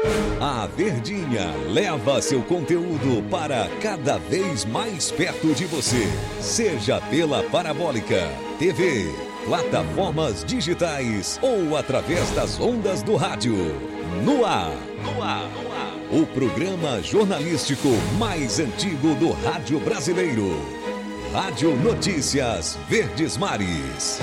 A Verdinha leva seu conteúdo para cada vez mais perto de você. Seja pela Parabólica, TV, plataformas digitais ou através das ondas do rádio. No ar. O programa jornalístico mais antigo do rádio brasileiro. Rádio Notícias Verdes Mares.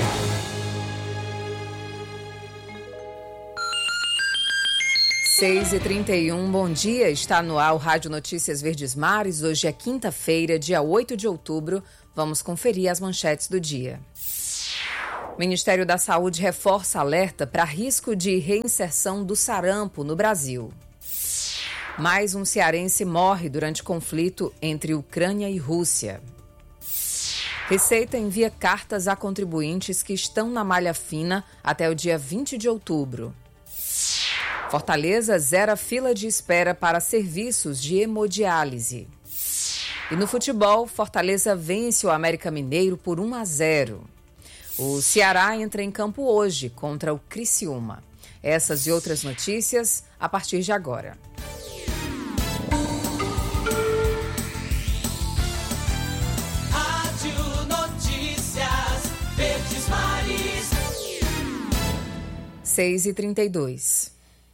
6h31, bom dia, está no ar o Rádio Notícias Verdes Mares. Hoje é quinta-feira, dia 8 de outubro. Vamos conferir as manchetes do dia. O Ministério da Saúde reforça alerta para risco de reinserção do sarampo no Brasil. Mais um cearense morre durante conflito entre Ucrânia e Rússia. Receita envia cartas a contribuintes que estão na malha fina até o dia 20 de outubro. Fortaleza zera fila de espera para serviços de hemodiálise. E no futebol, Fortaleza vence o América Mineiro por 1-0. O Ceará entra em campo hoje contra o Criciúma. Essas e outras notícias a partir de agora. Rádio Notícias Verdes Mares. 6h32.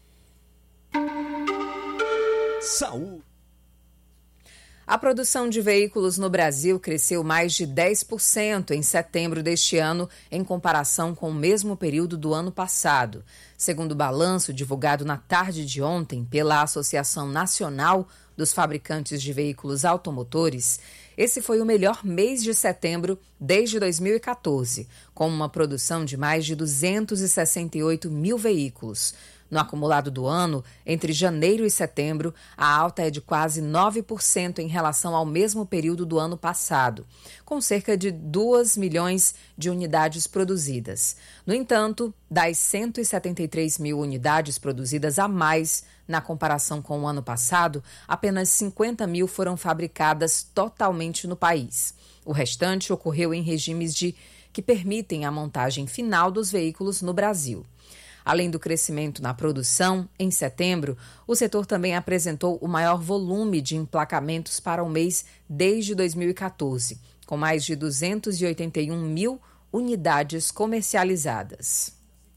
Saúde. A produção de veículos no Brasil cresceu mais de 10% em setembro deste ano, em comparação com o mesmo período do ano passado. Segundo o balanço divulgado na tarde de ontem pela Associação Nacional dos Fabricantes de Veículos Automotores, esse foi o melhor mês de setembro desde 2014, com uma produção de mais de 268 mil veículos. No acumulado do ano, entre janeiro e setembro, a alta é de quase 9% em relação ao mesmo período do ano passado, com cerca de 2 milhões de unidades produzidas. No entanto, das 173 mil unidades produzidas a mais na comparação com o ano passado, apenas 50 mil foram fabricadas totalmente no país. O restante ocorreu em regimes que permitem a montagem final dos veículos no Brasil. Além do crescimento na produção, em setembro, o setor também apresentou o maior volume de emplacamentos para o mês desde 2014, com mais de 281 mil unidades comercializadas.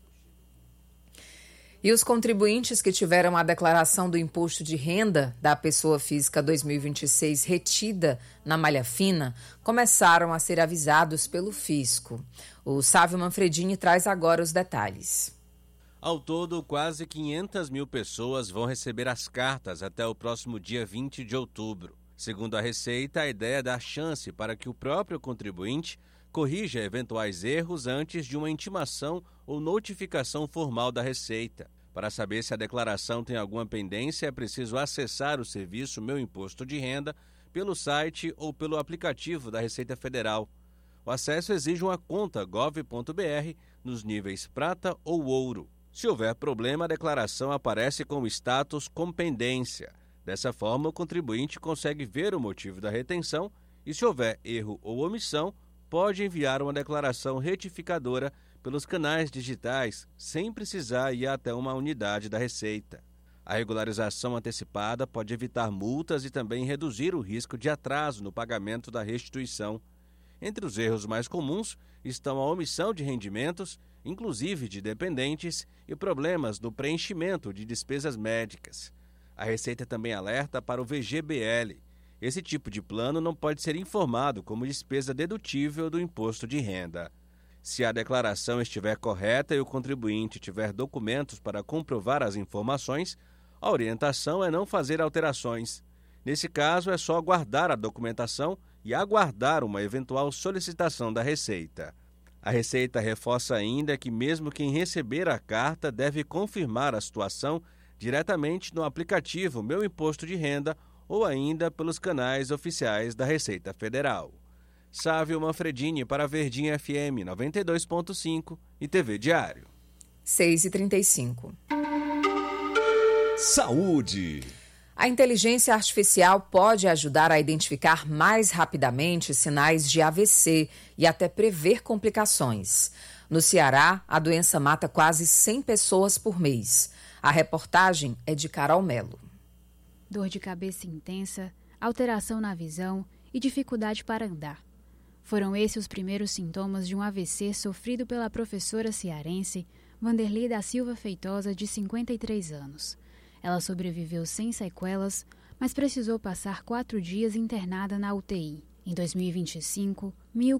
E os contribuintes que tiveram a declaração do Imposto de Renda da Pessoa Física 2026 retida na malha fina começaram a ser avisados pelo fisco. O Sávio Manfredini traz agora os detalhes. Ao todo, quase 500 mil pessoas vão receber as cartas até o próximo dia 20 de outubro. Segundo a Receita, a ideia é dar chance para que o próprio contribuinte corrija eventuais erros antes de uma intimação ou notificação formal da Receita. Para saber se a declaração tem alguma pendência, é preciso acessar o serviço Meu Imposto de Renda pelo site ou pelo aplicativo da Receita Federal. O acesso exige uma conta gov.br nos níveis prata ou ouro. Se houver problema, a declaração aparece com o status com pendência. Dessa forma, o contribuinte consegue ver o motivo da retenção e, se houver erro ou omissão, pode enviar uma declaração retificadora pelos canais digitais, sem precisar ir até uma unidade da Receita. A regularização antecipada pode evitar multas e também reduzir o risco de atraso no pagamento da restituição. Entre os erros mais comuns estão a omissão de rendimentos, inclusive de dependentes, e problemas no preenchimento de despesas médicas. A Receita também alerta para o VGBL. Esse tipo de plano não pode ser informado como despesa dedutível do imposto de renda. Se a declaração estiver correta e o contribuinte tiver documentos para comprovar as informações, a orientação é não fazer alterações. Nesse caso, é só guardar a documentação e aguardar uma eventual solicitação da Receita. A Receita reforça ainda que mesmo quem receber a carta deve confirmar a situação diretamente no aplicativo Meu Imposto de Renda ou ainda pelos canais oficiais da Receita Federal. Sávio Manfredini para Verdinha FM 92.5 e TV Diário. 6h35. Saúde. A inteligência artificial pode ajudar a identificar mais rapidamente sinais de AVC e até prever complicações. No Ceará, a doença mata quase 100 pessoas por mês. A reportagem é de Carol Melo. Dor de cabeça intensa, alteração na visão e dificuldade para andar. Foram esses os primeiros sintomas de um AVC sofrido pela professora cearense Vanderlei da Silva Feitosa, de 53 anos. Ela sobreviveu sem sequelas, mas precisou passar 4 dias internada na UTI. Em 2025,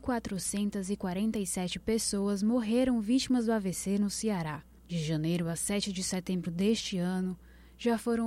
1.447 pessoas morreram vítimas do AVC no Ceará. De janeiro a 7 de setembro deste ano, já foram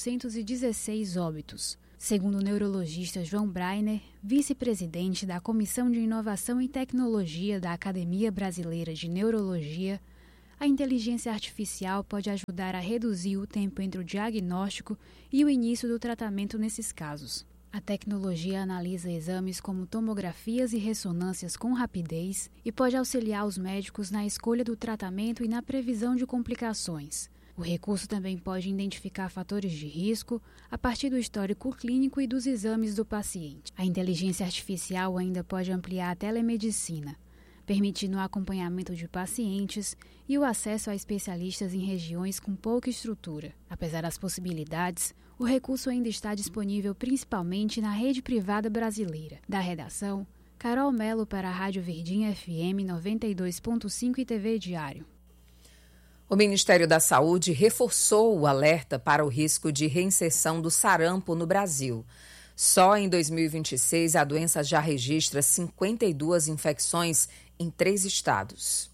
816 óbitos. Segundo o neurologista João Breiner, vice-presidente da Comissão de Inovação e Tecnologia da Academia Brasileira de Neurologia, a inteligência artificial pode ajudar a reduzir o tempo entre o diagnóstico e o início do tratamento nesses casos. A tecnologia analisa exames como tomografias e ressonâncias com rapidez e pode auxiliar os médicos na escolha do tratamento e na previsão de complicações. O recurso também pode identificar fatores de risco a partir do histórico clínico e dos exames do paciente. A inteligência artificial ainda pode ampliar a telemedicina, permitindo o acompanhamento de pacientes e o acesso a especialistas em regiões com pouca estrutura. Apesar das possibilidades, o recurso ainda está disponível principalmente na rede privada brasileira. Da redação, Carol Melo para a Rádio Verdinha FM 92.5 e TV Diário. O Ministério da Saúde reforçou o alerta para o risco de reinserção do sarampo no Brasil. Só em 2026, a doença já registra 52 infecções em 3 estados.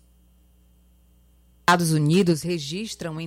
Estados Unidos registram em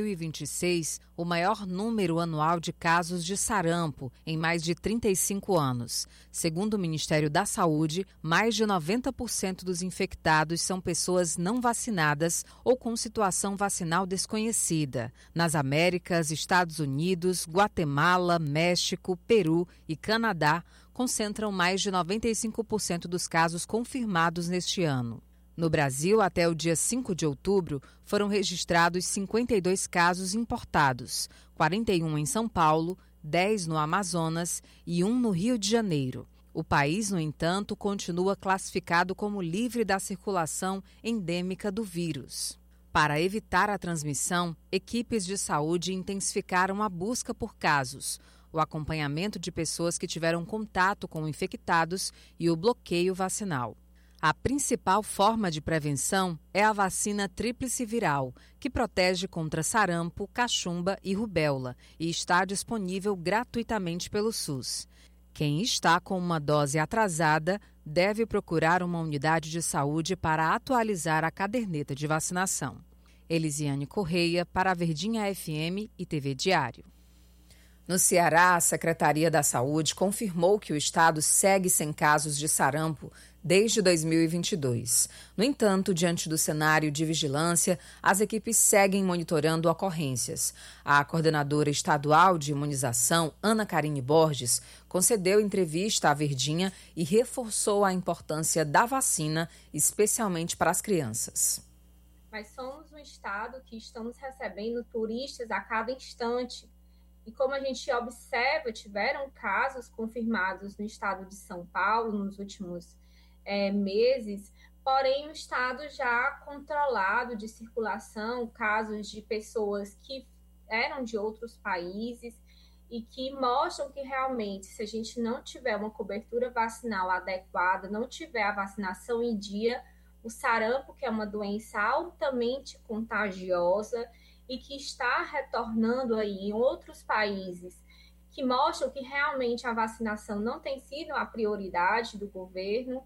2026 o maior número anual de casos de sarampo em mais de 35 anos. Segundo o Ministério da Saúde, mais de 90% dos infectados são pessoas não vacinadas ou com situação vacinal desconhecida. Nas Américas, Estados Unidos, Guatemala, México, Peru e Canadá concentram mais de 95% dos casos confirmados neste ano. No Brasil, até o dia 5 de outubro, foram registrados 52 casos importados, 41 em São Paulo, 10 no Amazonas e 1 no Rio de Janeiro. O país, no entanto, continua classificado como livre da circulação endêmica do vírus. Para evitar a transmissão, equipes de saúde intensificaram a busca por casos, o acompanhamento de pessoas que tiveram contato com infectados e o bloqueio vacinal. A principal forma de prevenção é a vacina tríplice viral, que protege contra sarampo, cachumba e rubéola e está disponível gratuitamente pelo SUS. Quem está com uma dose atrasada deve procurar uma unidade de saúde para atualizar a caderneta de vacinação. Elisiane Correia, para a Verdinha FM e TV Diário. No Ceará, a Secretaria da Saúde confirmou que o estado segue sem casos de sarampo desde 2022. No entanto, diante do cenário de vigilância, as equipes seguem monitorando ocorrências. A coordenadora estadual de imunização, Ana Carine Borges, concedeu entrevista à Verdinha e reforçou a importância da vacina, especialmente para as crianças. Mas somos um estado que estamos recebendo turistas a cada instante. E como a gente observa, tiveram casos confirmados no estado de São Paulo nos últimos meses, porém o estado já controlado de circulação, casos de pessoas que eram de outros países e que mostram que realmente, se a gente não tiver uma cobertura vacinal adequada, não tiver a vacinação em dia, o sarampo, que é uma doença altamente contagiosa, e que está retornando aí em outros países, que mostram que realmente a vacinação não tem sido a prioridade do governo,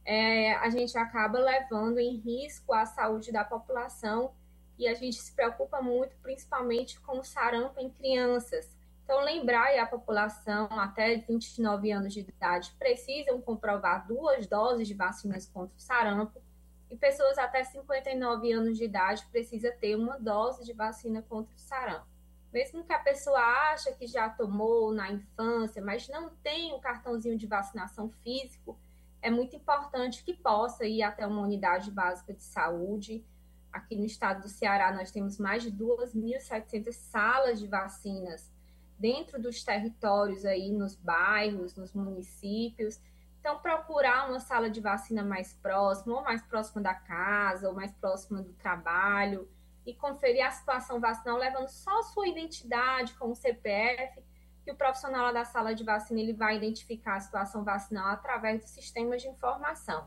a gente acaba levando em risco a saúde da população e a gente se preocupa muito, principalmente com o sarampo em crianças. Então, lembrar aí a população até 29 anos de idade precisam comprovar 2 doses de vacinas contra o sarampo, e pessoas até 59 anos de idade precisa ter 1 dose de vacina contra o sarampo. Mesmo que a pessoa ache que já tomou na infância, mas não tem o cartãozinho de vacinação físico, é muito importante que possa ir até uma unidade básica de saúde. Aqui no estado do Ceará nós temos mais de 2.700 salas de vacinas dentro dos territórios aí, nos bairros, nos municípios. Então, procurar uma sala de vacina mais próxima, ou mais próxima da casa, ou mais próxima do trabalho, e conferir a situação vacinal, levando só a sua identidade como CPF, que o profissional lá da sala de vacina ele vai identificar a situação vacinal através do sistema de informação.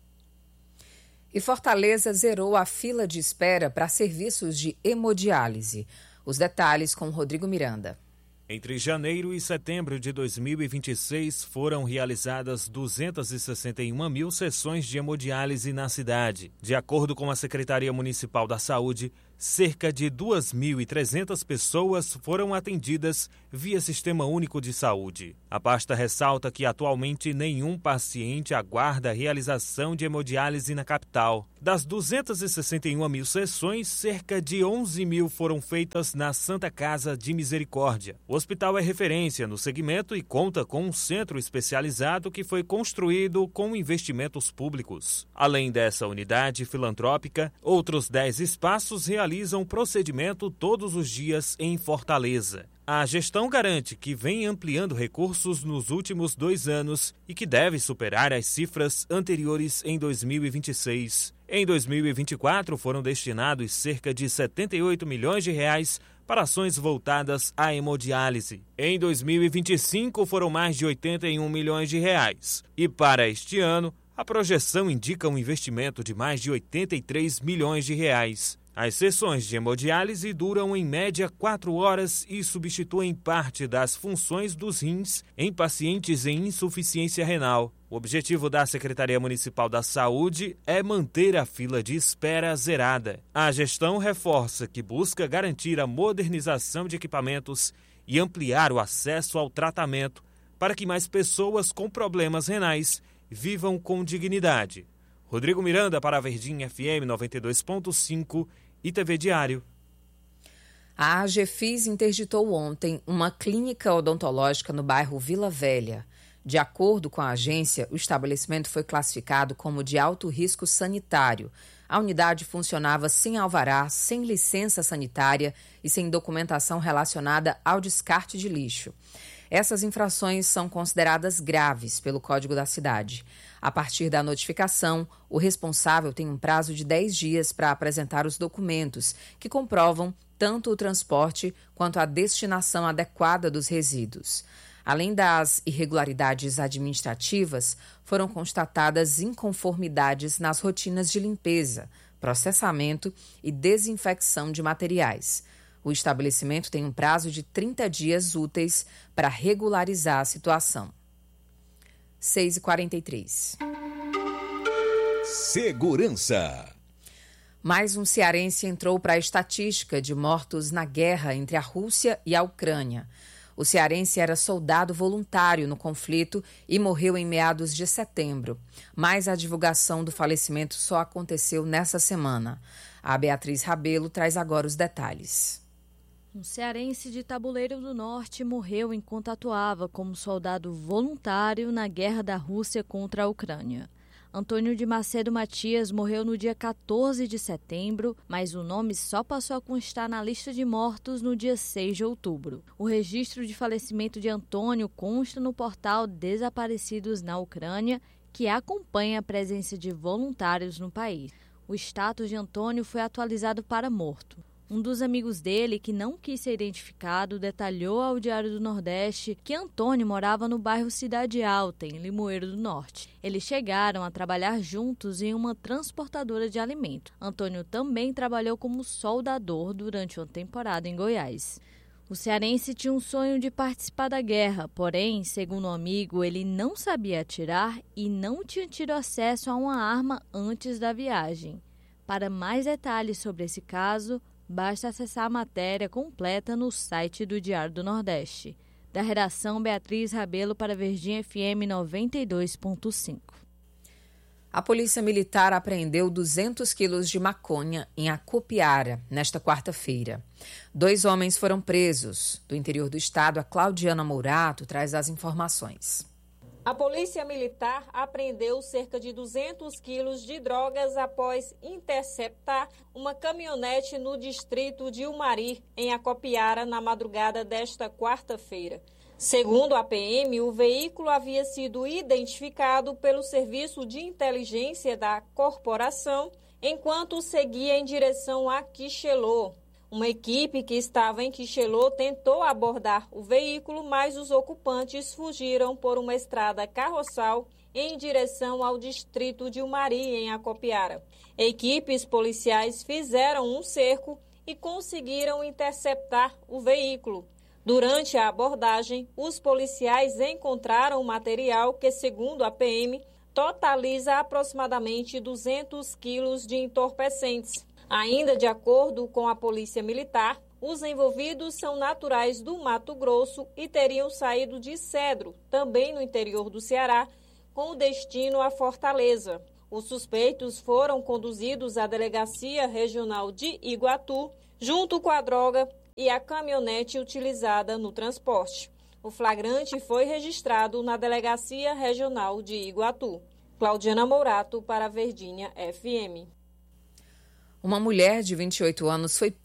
E Fortaleza zerou a fila de espera para serviços de hemodiálise. Os detalhes com Rodrigo Miranda. Entre janeiro e setembro de 2026, foram realizadas 261 mil sessões de hemodiálise na cidade. De acordo com a Secretaria Municipal da Saúde, cerca de 2.300 pessoas foram atendidas via Sistema Único de Saúde. A pasta ressalta que atualmente nenhum paciente aguarda a realização de hemodiálise na capital. Das 261 mil sessões, cerca de 11 mil foram feitas na Santa Casa de Misericórdia. O hospital é referência no segmento e conta com um centro especializado que foi construído com investimentos públicos. Além dessa unidade filantrópica, outros 10 espaços realizam o procedimento todos os dias em Fortaleza. A gestão garante que vem ampliando recursos nos últimos 2 anos e que deve superar as cifras anteriores em 2026. Em 2024, foram destinados cerca de 78 milhões de reais para ações voltadas à hemodiálise. Em 2025, foram mais de 81 milhões de reais. E para este ano, a projeção indica um investimento de mais de 83 milhões de reais. As sessões de hemodiálise duram em média 4 horas e substituem parte das funções dos rins em pacientes em insuficiência renal. O objetivo da Secretaria Municipal da Saúde é manter a fila de espera zerada. A gestão reforça que busca garantir a modernização de equipamentos e ampliar o acesso ao tratamento para que mais pessoas com problemas renais vivam com dignidade. Rodrigo Miranda para a Verdinha FM 92.5 e TV Diário. A AGFIS interditou ontem uma clínica odontológica no bairro Vila Velha. De acordo com a agência, o estabelecimento foi classificado como de alto risco sanitário. A unidade funcionava sem alvará, sem licença sanitária e sem documentação relacionada ao descarte de lixo. Essas infrações são consideradas graves pelo Código da Cidade. A partir da notificação, o responsável tem um prazo de 10 dias para apresentar os documentos que comprovam tanto o transporte quanto a destinação adequada dos resíduos. Além das irregularidades administrativas, foram constatadas inconformidades nas rotinas de limpeza, processamento e desinfecção de materiais. O estabelecimento tem um prazo de 30 dias úteis para regularizar a situação. 6h43. Segurança. Mais um cearense entrou para a estatística de mortos na guerra entre a Rússia e a Ucrânia. O cearense era soldado voluntário no conflito e morreu em meados de setembro. Mas a divulgação do falecimento só aconteceu nessa semana. A Beatriz Rabelo traz agora os detalhes. Um cearense de Tabuleiro do Norte morreu enquanto atuava como soldado voluntário na guerra da Rússia contra a Ucrânia. Antônio de Macedo Matias morreu no dia 14 de setembro, mas o nome só passou a constar na lista de mortos no dia 6 de outubro. O registro de falecimento de Antônio consta no portal Desaparecidos na Ucrânia, que acompanha a presença de voluntários no país. O status de Antônio foi atualizado para morto. Um dos amigos dele, que não quis ser identificado, detalhou ao Diário do Nordeste que Antônio morava no bairro Cidade Alta, em Limoeiro do Norte. Eles chegaram a trabalhar juntos em uma transportadora de alimento. Antônio também trabalhou como soldador durante uma temporada em Goiás. O cearense tinha um sonho de participar da guerra, porém, segundo um amigo, ele não sabia atirar e não tinha tido acesso a uma arma antes da viagem. Para mais detalhes sobre esse caso, basta acessar a matéria completa no site do Diário do Nordeste. Da redação, Beatriz Rabelo para Verdinha FM 92.5. A Polícia Militar apreendeu 200 quilos de maconha em Acopiara, nesta quarta-feira. 2 homens foram presos. Do interior do estado, a Claudiana Mourato traz as informações. A Polícia Militar apreendeu cerca de 200 quilos de drogas após interceptar uma caminhonete no distrito de Umari, em Acopiara, na madrugada desta quarta-feira. Segundo a PM, o veículo havia sido identificado pelo Serviço de Inteligência da Corporação enquanto seguia em direção a Quixelô. Uma equipe que estava em Quixelô tentou abordar o veículo, mas os ocupantes fugiram por uma estrada carroçal em direção ao distrito de Umari, em Acopiara. Equipes policiais fizeram um cerco e conseguiram interceptar o veículo. Durante a abordagem, os policiais encontraram material que, segundo a PM, totaliza aproximadamente 200 quilos de entorpecentes. Ainda de acordo com a Polícia Militar, os envolvidos são naturais do Mato Grosso e teriam saído de Cedro, também no interior do Ceará, com o destino a Fortaleza. Os suspeitos foram conduzidos à Delegacia Regional de Iguatu, junto com a droga e a caminhonete utilizada no transporte. O flagrante foi registrado na Delegacia Regional de Iguatu. Claudiana Mourato para a Verdinha FM. Uma mulher de 28 anos foi